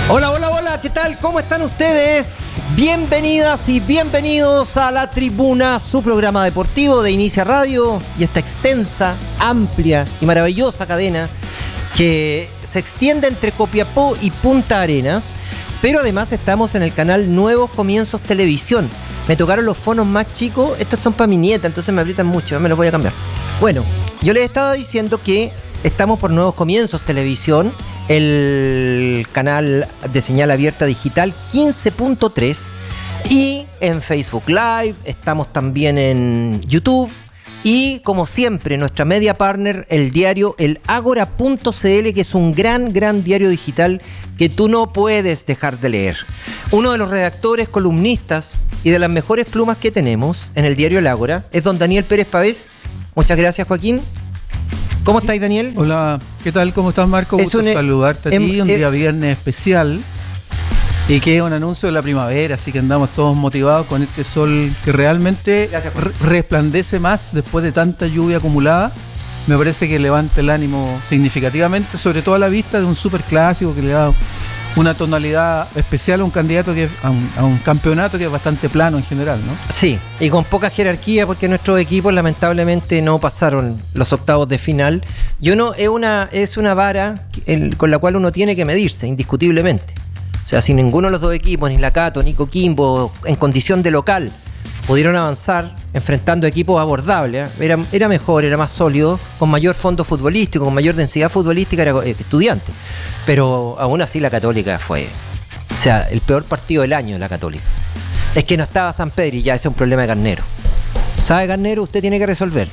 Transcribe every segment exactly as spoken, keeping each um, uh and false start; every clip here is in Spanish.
Hola, hola, hola, ¿qué tal? ¿Cómo están ustedes? Bienvenidas y bienvenidos a La Tribuna, su programa deportivo de Inicia Radio y esta extensa, amplia y maravillosa cadena que se extiende entre Copiapó y Punta Arenas, pero además estamos en el canal Nuevos Comienzos Televisión. Me tocaron los fonos más chicos, estos son para mi nieta, entonces me aprietan mucho, me los voy a cambiar. Bueno, yo les estaba diciendo que estamos por Nuevos Comienzos Televisión, el canal de señal abierta digital quince punto tres, y en Facebook Live, estamos también en YouTube y, como siempre, nuestra media partner, el diario el ágora punto c l, que es un gran, gran diario digital que tú no puedes dejar de leer. Uno de los redactores, columnistas y de las mejores plumas que tenemos en el diario El Ágora es don Daniel Pérez Pavés. Muchas gracias, Joaquín. ¿Cómo estáis, Daniel? Hola, ¿qué tal? ¿Cómo estás, Marco? Es Gusto un, saludarte a em, ti, un em, día viernes especial y que es un anuncio de la primavera, así que andamos todos motivados con este sol que realmente Gracias, re- resplandece más después de tanta lluvia acumulada. Me parece que levanta el ánimo significativamente, sobre todo a la vista de un superclásico que le da una tonalidad especial a un candidato que a un, a un campeonato que es bastante plano en general, ¿no? Sí, y con poca jerarquía porque nuestros equipos lamentablemente no pasaron los octavos de final. Y uno es una, es una vara el, con la cual uno tiene que medirse, indiscutiblemente. O sea, si ninguno de los dos equipos, ni la Cato ni Coquimbo, en condición de local, pudieron avanzar enfrentando equipos abordables, ¿eh? era, era mejor, era más sólido, con mayor fondo futbolístico, con mayor densidad futbolística, era eh, estudiante. Pero aún así la Católica fue, o sea, el peor partido del año de la Católica. Es que no estaba San Pedro y ya ese es un problema de Carnero. ¿Sabe, Carnero? Usted tiene que resolver.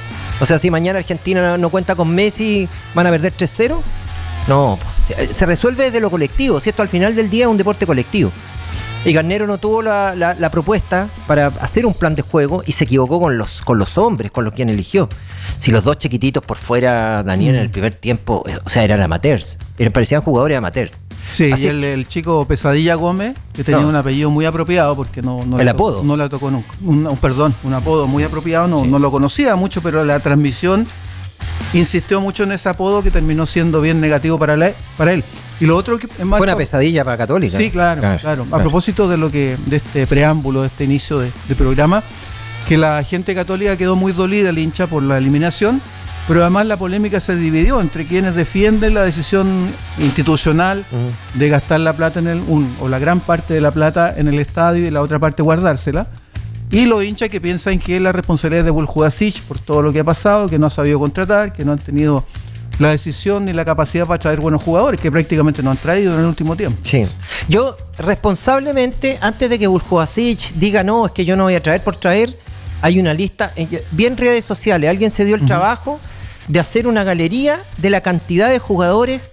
O sea, si mañana Argentina no, no cuenta con Messi, ¿van a perder tres cero? No, se, se resuelve desde lo colectivo. Si esto al final del día es un deporte colectivo. Y Garnero no tuvo la, la, la propuesta para hacer un plan de juego y se equivocó con los, con los hombres, con los que eligió. Si los dos chiquititos por fuera, Daniel, mm. en el primer tiempo, o sea, eran amateurs, eran, parecían jugadores amateurs. Sí, Así y el, el chico Pesadilla Gómez, que tenía no. un apellido muy apropiado, porque no, no, el le, apodo. To- no la tocó nunca. Un, un, perdón, un apodo muy apropiado, no, sí. no lo conocía mucho, pero la transmisión insistió mucho en ese apodo que terminó siendo bien negativo para, la, para él. Y lo otro que es más. Fue una pesadilla para Católica. Sí, claro, claro. claro. A claro. propósito de lo que, de este preámbulo, de este inicio de, de programa, que la gente católica quedó muy dolida, el hincha, por la eliminación, pero además la polémica se dividió entre quienes defienden la decisión institucional uh-huh. de gastar la plata en el, un, o la gran parte de la plata en el estadio y la otra parte guardársela. Y los hinchas que piensan que la responsabilidad es de Vuljudasic por todo lo que ha pasado, que no ha sabido contratar, que no han tenido la decisión ni la capacidad para traer buenos jugadores, que prácticamente no han traído en el último tiempo. Sí. Yo, responsablemente, antes de que Vuljudasic diga no, es que yo no voy a traer por traer, hay una lista, bien redes sociales, alguien se dio el uh-huh. trabajo de hacer una galería de la cantidad de jugadores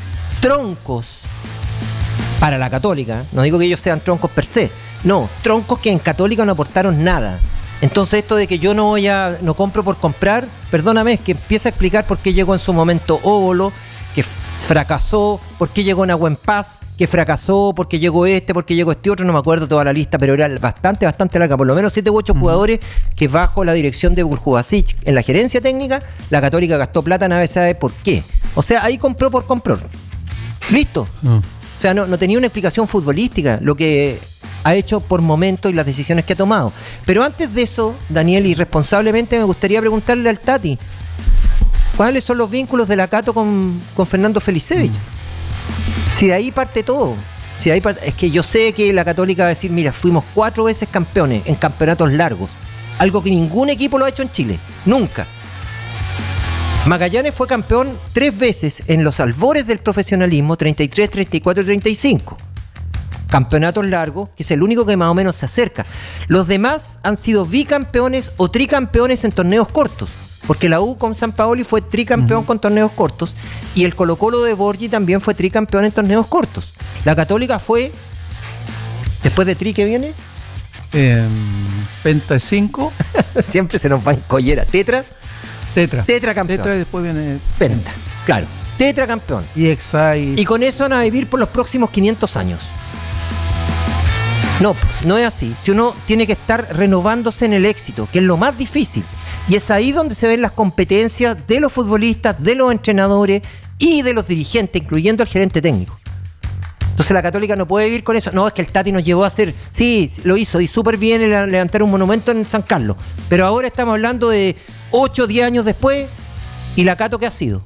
troncos para la Católica. No digo que ellos sean troncos per se, no, troncos que en Católica no aportaron nada. Entonces esto de que yo no voy a, no compro por comprar, perdóname, es que empieza a explicar por qué llegó en su momento Óbolo, que f- fracasó, por qué llegó Nahuen Paz, que fracasó, por qué llegó este, por qué llegó este otro, no me acuerdo toda la lista, pero era bastante, bastante larga, por lo menos siete u ocho uh-huh. jugadores que bajo la dirección de Vuljudasic en la gerencia técnica, la Católica gastó plata, nadie sabe por qué. O sea, ahí compró por comprar. Listo. Uh-huh. O sea, no, no tenía una explicación futbolística, lo que ha hecho por momento y las decisiones que ha tomado. Pero antes de eso, Daniel, irresponsablemente me gustaría preguntarle al Tati, ¿cuáles son los vínculos de la Cato con, con Fernando Felicevich? Mm. Si de ahí parte todo. Si de ahí parte, es que yo sé que la Católica va a decir, mira, fuimos cuatro veces campeones en campeonatos largos. Algo que ningún equipo lo ha hecho en Chile. Nunca. Magallanes fue campeón tres veces en los albores del profesionalismo, treinta y tres, treinta y cuatro y treinta y cinco. Campeonatos largos, que es el único que más o menos se acerca. Los demás han sido bicampeones o tricampeones en torneos cortos, porque la U con San Paoli fue tricampeón uh-huh. con torneos cortos y el Colo-Colo de Borgi también fue tricampeón en torneos cortos. La Católica fue, después de tri, ¿qué viene? Eh, Penta cinco. Siempre se nos va en collera. Tetra. Tetra. Tetra campeón. Tetra y después viene Penta. Claro. Tetra campeón. Y Exai. Y con eso van a vivir por los próximos quinientos años. No, no es así. Si uno tiene que estar renovándose en el éxito, que es lo más difícil. Y es ahí donde se ven las competencias de los futbolistas, de los entrenadores y de los dirigentes, incluyendo al gerente técnico. Entonces la Católica no puede vivir con eso. No, es que el Tati nos llevó a hacer, sí, lo hizo y súper bien el levantar un monumento en San Carlos. Pero ahora estamos hablando de ocho, diez años después y la Cato, ¿qué ha sido?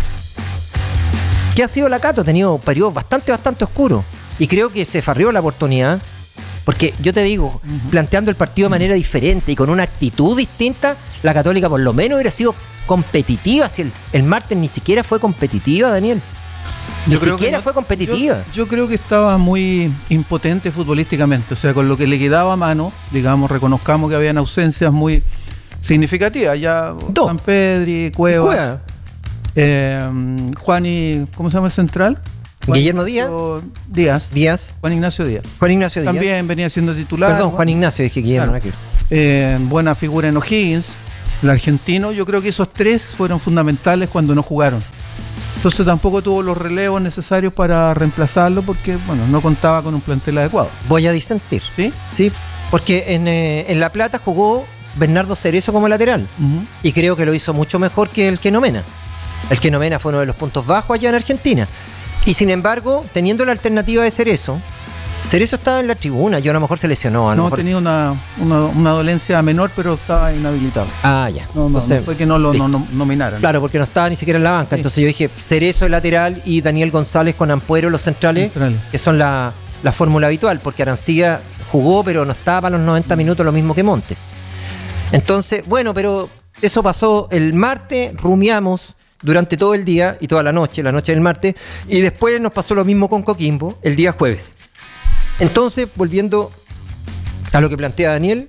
¿Qué ha sido la Cato? Ha tenido periodos bastante, bastante oscuros. Y creo que se farrió la oportunidad. Porque yo te digo, uh-huh. planteando el partido de manera diferente y con una actitud distinta, la Católica por lo menos hubiera sido competitiva. Si el, el martes ni siquiera fue competitiva, Daniel. Ni yo siquiera no, fue competitiva. Yo, yo creo que estaba muy impotente futbolísticamente. O sea, con lo que le quedaba a mano, digamos, reconozcamos que habían ausencias muy significativas. Ya Dos. San Pedri, Cueva, Cueva. Eh, Juan y... ¿Cómo se llama el central? Juan Guillermo Díaz. Díaz. Díaz. Juan Ignacio Díaz. Juan Ignacio Díaz. También venía siendo titular. Perdón, Juan Ignacio, dije Guillermo. Claro. Eh, buena figura en O'Higgins, el argentino. Yo creo que esos tres fueron fundamentales cuando no jugaron. Entonces tampoco tuvo los relevos necesarios para reemplazarlo porque, bueno, no contaba con un plantel adecuado. Voy a disentir. ¿Sí? Sí, porque en, eh, en La Plata jugó Bernardo Cerezo como lateral. Uh-huh. Y creo que lo hizo mucho mejor que el Kenomena. El Kenomena fue uno de los puntos bajos allá en Argentina. Y sin embargo, teniendo la alternativa de Cerezo, Cerezo estaba en la tribuna, yo a lo mejor se lesionó. A lo no, mejor... tenía una, una, una dolencia menor, pero estaba inhabilitado. Ah, ya. No, no, entonces, no fue que no lo no, no, nominaran. Claro, porque no estaba ni siquiera en la banca. Sí. Entonces yo dije, Cerezo el lateral y Daniel González con Ampuero los centrales, Central. que son la, la fórmula habitual, porque Arancibia jugó, pero no estaba para los noventa minutos lo mismo que Montes. Entonces, bueno, pero eso pasó el martes, rumiamos durante todo el día y toda la noche, la noche del martes, y después nos pasó lo mismo con Coquimbo el día jueves. Entonces, volviendo a lo que plantea Daniel,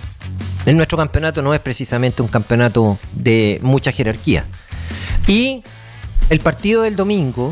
en nuestro campeonato no es precisamente un campeonato de mucha jerarquía. Y el partido del domingo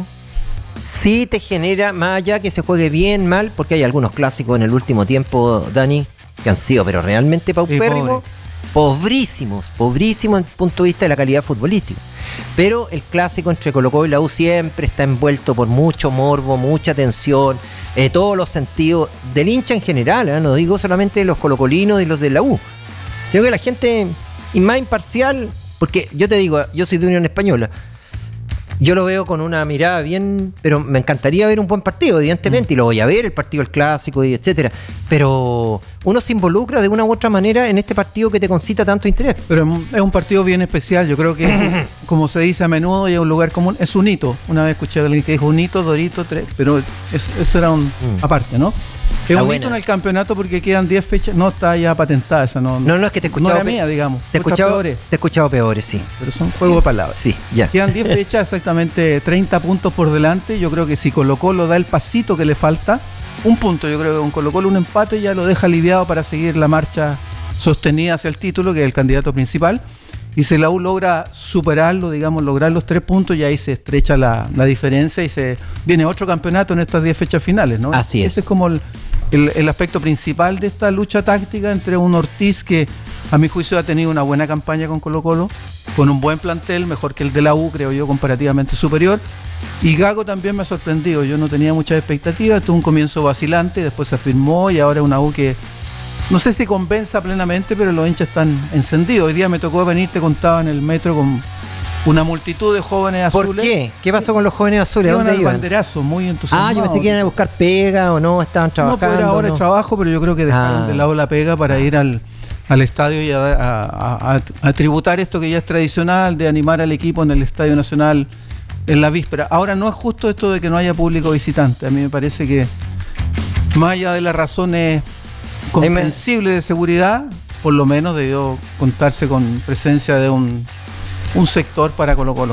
sí te genera, más allá que se juegue bien, mal, porque hay algunos clásicos en el último tiempo, Dani, que han sido pero realmente paupérrimos, pobrísimos, pobrísimos desde el punto de vista de la calidad futbolística. Pero el clásico entre Colo-Colo y la U siempre está envuelto por mucho morbo, mucha tensión, eh, todos los sentidos del hincha en general, ¿eh? No digo solamente de los colocolinos y los de la U, sino que la gente y más imparcial, porque yo te digo, yo soy de Unión Española, yo lo veo con una mirada bien, pero me encantaría ver un buen partido, evidentemente, mm. y lo voy a ver, el partido el clásico, y etcétera. Pero uno se involucra de una u otra manera en este partido que te concita tanto interés. Pero es un partido bien especial, yo creo que, como se dice a menudo, y es un lugar común, es un hito. Una vez escuché a alguien que dijo un hito, Dorito, tres, pero es, eso era un mm. aparte, ¿no? Es un hito en el campeonato porque quedan diez fechas, no está ya patentada esa, no, no, no es que te he escuchado. No era mía, digamos. Te he escuchado peores. Te he escuchado peores, sí. Pero son juego sí. de palabras. Sí, ya. Quedan diez fechas, exactamente treinta puntos por delante. Yo creo que si Colo-Colo da el pasito que le falta, un punto, yo creo que con Colo-Colo un empate ya lo deja aliviado para seguir la marcha sostenida hacia el título, que es el candidato principal. Y si la U logra superarlo, digamos, lograr los tres puntos, y ahí se estrecha la, la diferencia y se viene otro campeonato en estas diez fechas finales, ¿no? Así es. Ese es como el, el, el aspecto principal de esta lucha táctica entre un Ortiz que, a mi juicio, ha tenido una buena campaña con Colo-Colo, con un buen plantel, mejor que el de la U, creo yo, comparativamente superior. Y Gago también me ha sorprendido, yo no tenía muchas expectativas, tuvo un comienzo vacilante, después se afirmó y ahora es una U que no sé si convenza plenamente, pero los hinchas están encendidos. Hoy día me tocó venir, te contaba en el metro con una multitud de jóvenes azules. ¿Por qué? ¿Qué pasó con los jóvenes azules? Iban ¿Dónde al iban? banderazo, muy entusiasmados. Ah, yo pensé que iban a buscar pega o no, estaban trabajando. No, pues ahora no. es trabajo, pero yo creo que dejaron ah. de lado la pega para ir al, al estadio y a, a, a, a tributar esto que ya es tradicional, de animar al equipo en el Estadio Nacional en la víspera. Ahora no es justo esto de que no haya público visitante. A mí me parece que, más allá de las razones comprensibles de seguridad, por lo menos debió contarse con presencia de un, un sector para Colo-Colo.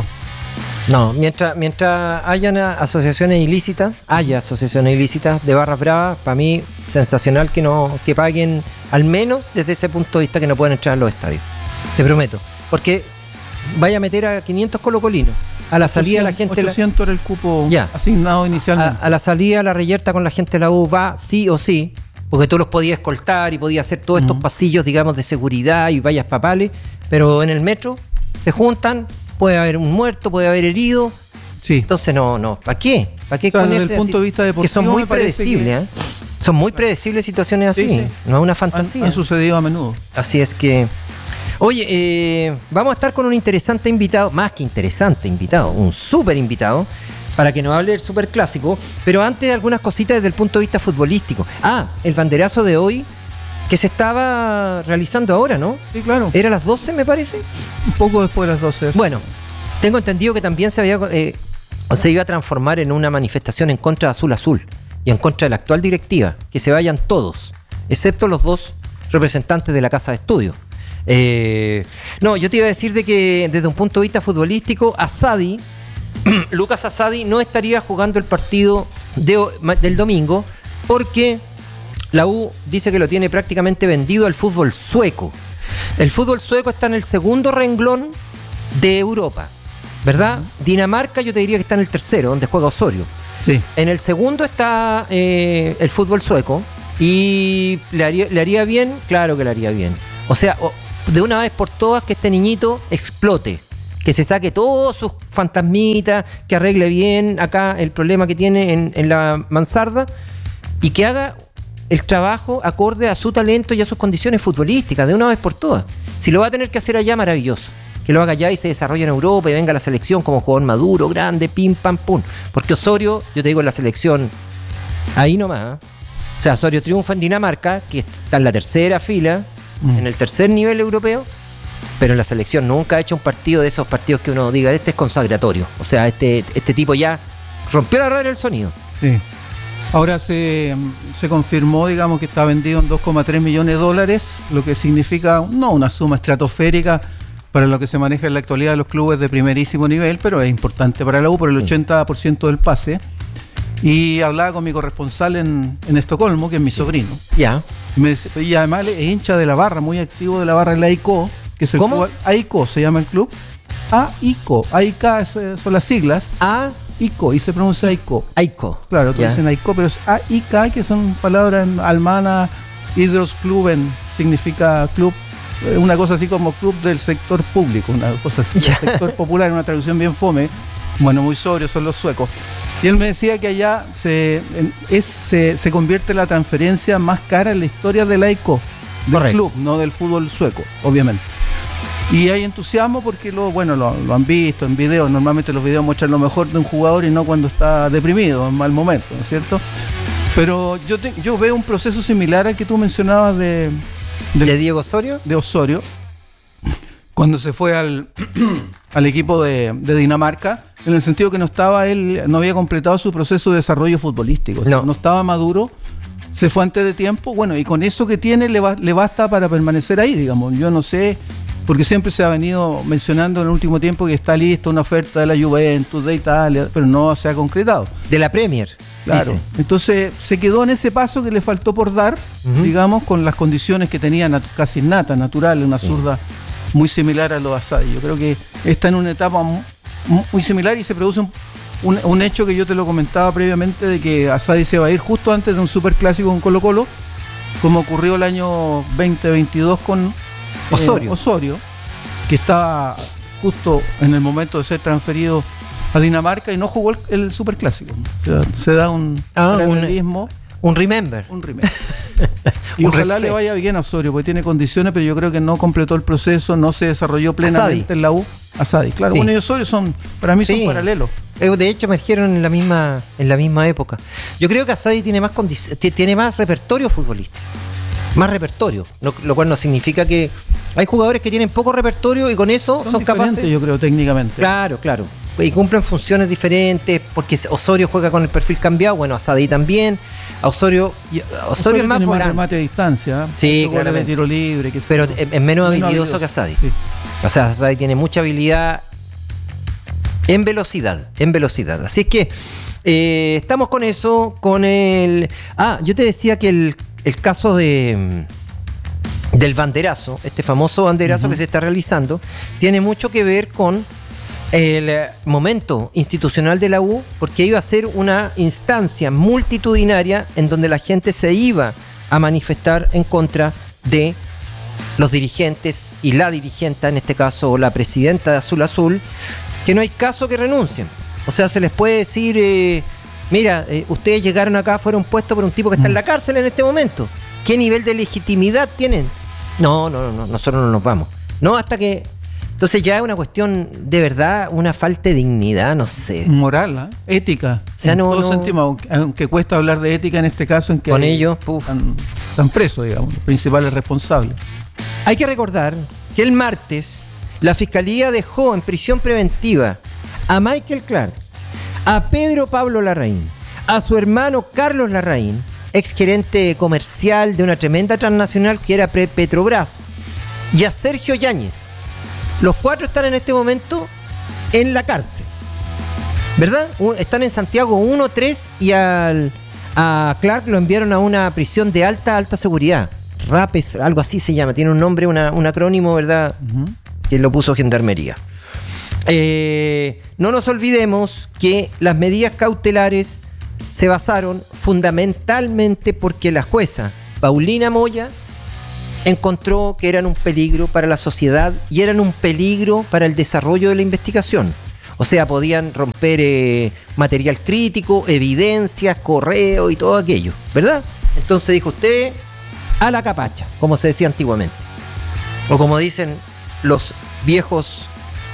No, mientras mientras hayan asociaciones ilícitas, haya asociaciones ilícitas de barras bravas, para mí sensacional que no que paguen, al menos desde ese punto de vista, que no puedan entrar a los estadios. Te prometo. Porque vaya a meter a quinientos colocolinos. A la salida la gente... ochocientos era el cupo ya. asignado inicialmente. A, a la salida la reyerta con la gente de la U va sí o sí, porque tú los podías escoltar y podías hacer todos estos uh-huh. pasillos, digamos, de seguridad y vallas papales, pero en el metro se juntan, puede haber un muerto, puede haber herido. Sí. Entonces no, no, ¿para qué? ¿Para qué? O sea, desde el punto de vista deportivo, que son muy predecibles, que... ¿eh? Son muy predecibles situaciones así, sí, sí. No es una fantasía. Han, han sucedido a menudo. Así es que... Oye, eh, vamos a estar con un interesante invitado, más que interesante invitado, un súper invitado, para que nos hable del superclásico, pero antes algunas cositas desde el punto de vista futbolístico. Ah, el banderazo de hoy que se estaba realizando ahora, ¿no? Sí, claro. ¿Era a las doce, me parece? Un poco después de las doce. Bueno, tengo entendido que también se había eh, o se iba a transformar en una manifestación en contra de Azul Azul y en contra de la actual directiva, que se vayan todos, excepto los dos representantes de la Casa de Estudios. Eh, no, yo te iba a decir de que desde un punto de vista futbolístico, Asadi, Lucas Asadi no estaría jugando el partido de, del domingo porque la U dice que lo tiene prácticamente vendido al fútbol sueco. El fútbol sueco está en el segundo renglón de Europa, ¿verdad? Dinamarca yo te diría que está en el tercero, donde juega Osorio. Sí. En el segundo está eh, el fútbol sueco y le haría, le haría bien, claro que le haría bien. O sea, de una vez por todas que este niñito explote, que se saque todos sus fantasmitas, que arregle bien acá el problema que tiene en, en la mansarda y que haga el trabajo acorde a su talento y a sus condiciones futbolísticas, de una vez por todas. Si lo va a tener que hacer allá, maravilloso. Que lo haga allá y se desarrolle en Europa y venga a la selección como jugador maduro, grande, pim, pam, pum. Porque Osorio, yo te digo, en la selección, ahí nomás. ¿eh? O sea, Osorio triunfa en Dinamarca, que está en la tercera fila, mm. en el tercer nivel europeo, pero en la selección nunca ha hecho un partido de esos partidos que uno diga, este es consagratorio. O sea, este, este tipo ya rompió la radio del sonido. Sí. Ahora se, se confirmó, digamos, que está vendido en dos coma tres millones de dólares, lo que significa, no una suma estratosférica para lo que se maneja en la actualidad de los clubes de primerísimo nivel, pero es importante para la U por el sí. ochenta por ciento del pase. Y hablaba con mi corresponsal en, en Estocolmo, que es mi sí. sobrino. Ya. Me, y además es hincha de la barra, muy activo de la barra en la A I C O, que es el ¿Cómo? club, A I C O se llama el club. A I C O. A I C O son las siglas. A I C O, y se pronuncia A I C O. A I C O. Claro, todos dicen A I C O, pero es A I C A, que son palabras almanas. Idrottsklubben significa club, una cosa así como club del sector público, una cosa así, del sector popular, una traducción bien fome. Bueno, muy sobrios son los suecos. Y él me decía que allá se, es, se, se convierte la transferencia más cara en la historia del A I C O, del Correcto. Club, no del fútbol sueco, obviamente. Y hay entusiasmo porque lo, bueno, lo, lo han visto en videos. Normalmente los videos muestran lo mejor de un jugador y no cuando está deprimido, en mal momento, ¿no es cierto? Pero yo, te, yo veo un proceso similar al que tú mencionabas de... ¿De, ¿De Diego Osorio? De Osorio, cuando se fue al, al equipo de, de Dinamarca, en el sentido que no estaba él, no había completado su proceso de desarrollo futbolístico, o sea, no. no estaba maduro, se fue antes de tiempo, bueno, y con eso que tiene le, va, le basta para permanecer ahí, digamos. Yo no sé, porque siempre se ha venido mencionando en el último tiempo que está lista una oferta de la Juventus, de Italia, pero no se ha concretado. De la Premier. Claro, dice. Entonces se quedó en ese paso que le faltó por dar, uh-huh. digamos, con las condiciones que tenía nat- casi nata, natural, una zurda uh-huh. muy similar a lo de Asadi. Yo creo que está en una etapa muy, muy similar y se produce un, un, un hecho que yo te lo comentaba previamente, de que Asadi se va a ir justo antes de un superclásico con Colo Colo, como ocurrió el año veinte veintidós con Osorio. Eh, Osorio, que estaba justo en el momento de ser transferido a Dinamarca y no jugó el, el superclásico. O sea, se da un ah, paralelismo. Un, un remember. Un remember. Y un ojalá reflex. le vaya bien a Osorio, porque tiene condiciones, pero yo creo que no completó el proceso, no se desarrolló plenamente Asadi. En la U. Asadi, claro. Sí. Bueno, y Osorio son, para mí son sí. paralelos. De hecho, emergieron en la misma, en la misma época. Yo creo que Asadi tiene más condic- tiene más repertorio futbolístico. Más repertorio, lo, lo cual no significa que hay jugadores que tienen poco repertorio y con eso son, son capaces. Yo creo, técnicamente. Claro, claro. Y cumplen funciones diferentes, porque Osorio juega con el perfil cambiado, bueno, Asadi también. A Osorio, Osorio, Osorio es más tiene volante. Más remate a distancia. Sí, claro. De tiro libre. Que pero es, es menos habilidoso que Asadi. Sí. O sea, Asadi tiene mucha habilidad en velocidad, en velocidad. Así es que eh, estamos con eso, con el... Ah, yo te decía que el, el caso de... del banderazo, este famoso banderazo uh-huh. que se está realizando, tiene mucho que ver con el momento institucional de la U, porque iba a ser una instancia multitudinaria en donde la gente se iba a manifestar en contra de los dirigentes y la dirigenta, en este caso la presidenta de Azul Azul, que no hay caso que renuncien. O sea, se les puede decir, eh, mira, eh, ustedes llegaron acá, fueron puestos por un tipo que está en la cárcel en este momento. ¿Qué nivel de legitimidad tienen? No, no, no, no, nosotros no nos vamos. No, hasta que Entonces ya es una cuestión de verdad, una falta de dignidad, no sé. Moral, ¿eh? Ética. O sea, en no, todo no, sentido, aunque, aunque cuesta hablar de ética en este caso, en que con hay- ellos, puf. están, están presos, digamos, los principales responsables. Hay que recordar que el martes la Fiscalía dejó en prisión preventiva a Michael Clark, a Pedro Pablo Larraín, a su hermano Carlos Larraín, ex gerente comercial de una tremenda transnacional que era Pre- Petrobras, y a Sergio Yáñez. Los cuatro están en este momento en la cárcel, ¿verdad? U- Están en Santiago uno, tres y al, a Clark lo enviaron a una prisión de alta, alta seguridad. RAPES, algo así se llama, tiene un nombre, una, un acrónimo, ¿verdad? Ujú. Que lo puso Gendarmería. Eh, no nos olvidemos que las medidas cautelares se basaron fundamentalmente porque la jueza Paulina Moya encontró que eran un peligro para la sociedad y eran un peligro para el desarrollo de la investigación. O sea, podían romper eh, material crítico, evidencias, correo y todo aquello, ¿verdad? Entonces dijo usted, a la capacha, como se decía antiguamente. O como dicen los viejos,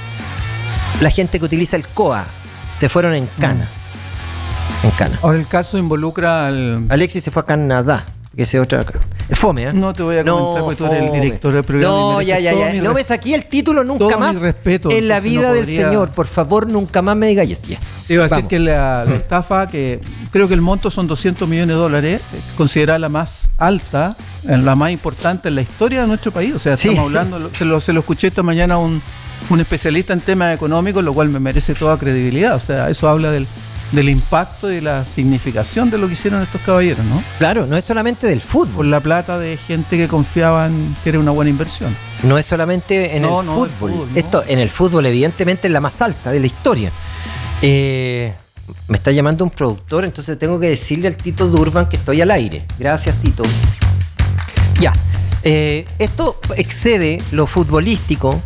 la gente que utiliza el C O A, se fueron en cana. Mm. En cana. Ahora el caso involucra al... Alexis se fue a Canadá, que es otra. Es fome, ¿eh? No te voy a comentar porque tú eres el fome. director del programa. y No, mereces ya, ya, todo ya. mi No me res- saqué el título nunca todo mi más. respeto, en la entonces vida no del podría- Señor. Por favor, nunca más me digas eso. Ya. Te iba a decir Vamos. que la, la estafa, que creo que el monto son doscientos millones de dólares, eh, considerada la más alta, eh, la más importante en la historia de nuestro país. O sea, Sí. estamos hablando, lo- se lo, se lo escuché esta mañana a un, un especialista en temas económicos, lo cual me merece toda credibilidad. O sea, eso habla del, del impacto y la significación de lo que hicieron estos caballeros, ¿no? Claro, no es solamente del Por fútbol. la plata de gente que confiaba en que era una buena inversión. No es solamente en No, el no, fútbol. el fútbol, no. Esto, en el fútbol, evidentemente, es la más alta de la historia. Eh, me está llamando un productor, entonces tengo que decirle al Tito Durban que estoy al aire. Gracias, Tito. Ya. Eh, esto excede lo futbolístico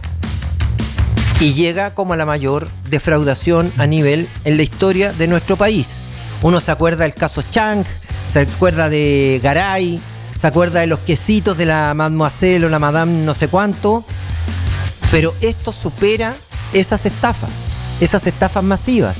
y llega como a la mayor defraudación a nivel en la historia de nuestro país. Uno se acuerda del caso Chang, se acuerda de Garay, se acuerda de los quesitos de la Mademoiselle o la Madame no sé cuánto, pero esto supera esas estafas, esas estafas masivas.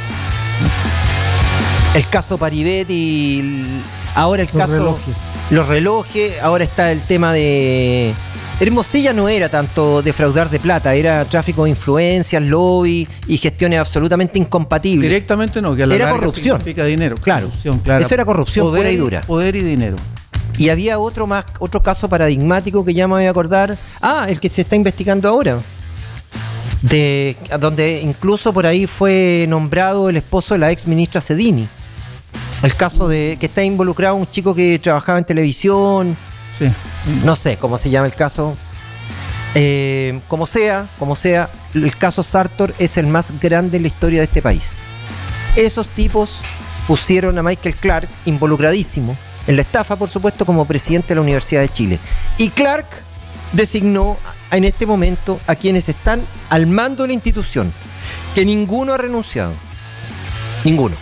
El caso Paribet y el- ahora el Los caso relojes. los relojes, ahora está el tema de Hermosilla. No era tanto defraudar de plata, era tráfico de influencias, lobby y gestiones absolutamente incompatibles. Directamente no, que a la Era larga corrupción. significa dinero. Claro. Corrupción, clara. Eso era corrupción Poder pura y dura. Poder y dinero. Y había otro más, otro caso paradigmático que ya me voy a acordar. Ah, el que se está investigando ahora. De donde incluso por ahí fue nombrado el esposo de la ex ministra Sedini. El caso de que está involucrado un chico que trabajaba en televisión. Sí. No sé cómo se llama el caso. Eh, como sea, como sea, el caso Sartor es el más grande en la historia de este país. Esos tipos pusieron a Michael Clark involucradísimo en la estafa, por supuesto, como presidente de la Universidad de Chile. Y Clark designó en este momento a quienes están al mando de la institución, que ninguno ha renunciado. Ninguno.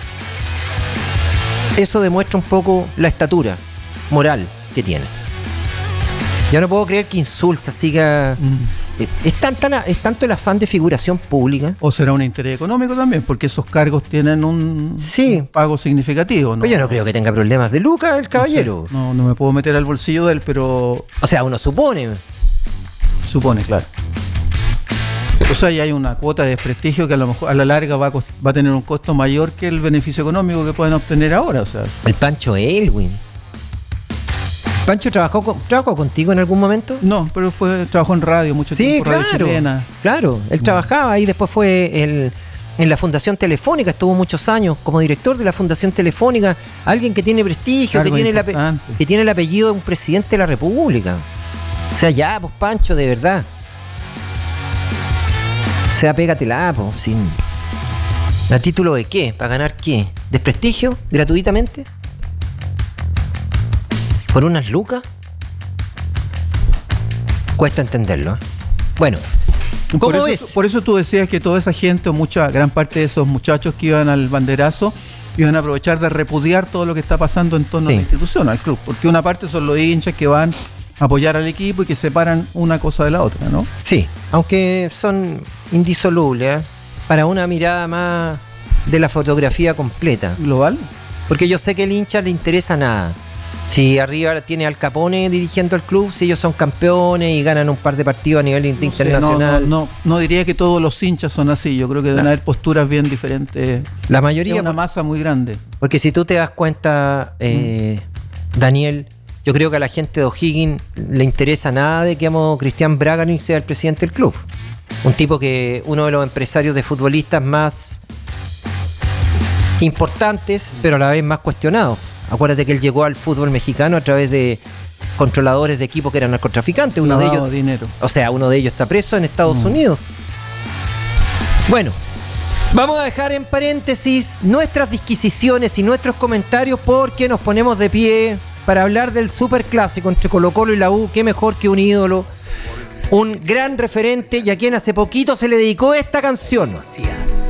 Eso demuestra un poco la estatura moral que tiene. Ya no puedo creer que Insulza siga... Mm. Eh, Es, tanta la- es tanto el afán de figuración pública. O será un interés económico también, porque esos cargos tienen un, Sí. un pago significativo, ¿no? Pero yo no creo que tenga problemas de lucas el caballero. No, sé, no, no me puedo meter al bolsillo de él, pero O sea, uno supone. supone, claro. O sea, ya hay una cuota de desprestigio que a lo mejor a la larga va a, cost- va a tener un costo mayor que el beneficio económico que pueden obtener ahora. O sea, El Pancho Elwin. ¿Pancho trabajó, con- trabajó contigo en algún momento? no, pero fue trabajó en radio mucho Sí, tiempo, radio claro. chilena. Claro, él trabajaba ahí, después fue el, en la Fundación Telefónica, estuvo muchos años como director de la Fundación Telefónica, alguien que tiene prestigio, que Cargo tiene, el ape- importante. que tiene el apellido de un presidente de la República. O sea, ya, pues Pancho, de verdad. O sea, pégatela, pues, sin... ¿A título de qué? ¿Para ganar qué? ¿Desprestigio? ¿Gratuitamente? ¿Por unas lucas? Cuesta entenderlo, ¿eh? Bueno, ¿cómo Por ves? eso, por eso tú decías que toda esa gente, o mucha gran parte de esos muchachos que iban al banderazo, iban a aprovechar de repudiar todo lo que está pasando en torno Sí. a la institución, al club. Porque una parte son los hinchas que van apoyar al equipo y que separan una cosa de la otra, ¿no? Sí, aunque son indisolubles, ¿eh? Para una mirada más de la fotografía completa. ¿Global? Porque yo sé que el hincha le interesa nada. Si arriba tiene Al Capone dirigiendo el club, si ellos son campeones y ganan un par de partidos a nivel No internacional. Sé, no, no, no, no diría que todos los hinchas son así. Yo creo que deben no. haber posturas bien diferentes. La mayoría. Es una masa muy grande. Porque si tú te das cuenta, eh, mm. Daniel, yo creo que a la gente de O'Higgins le interesa nada de que amo Cristian Bragarnik sea el presidente del club. Un tipo que uno de los empresarios de futbolistas más importantes, pero a la vez más cuestionados. Acuérdate que él llegó al fútbol mexicano a través de controladores de equipos que eran narcotraficantes. Uno de ellos, dinero. O sea, uno de ellos está preso en Estados mm. Unidos. Bueno, vamos a dejar en paréntesis nuestras disquisiciones y nuestros comentarios porque nos ponemos de pie para hablar del superclásico entre Colo-Colo y la U. Qué mejor que un ídolo, un gran referente y a quien hace poquito se le dedicó esta canción.